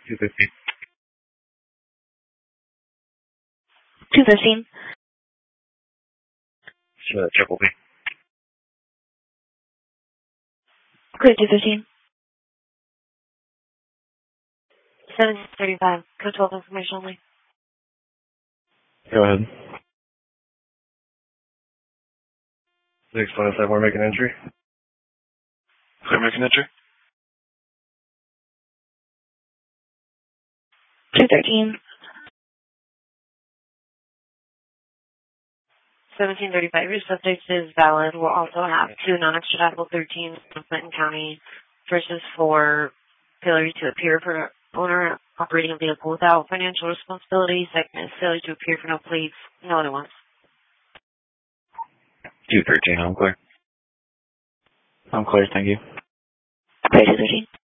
215. 215. Triple B. Clear 215. 1735. Code 12 information only. Go ahead. 627, we're making entry. Clear making entry. 213. 1735. Your subject is valid. We'll also have 2 non-extraditable 13 in Clinton County versus 4 failure to appear for owner operating a vehicle without financial responsibility. Second is failure to appear for no plates. No other ones. 213, I'm clear. I'm clear, thank you. Clear 213.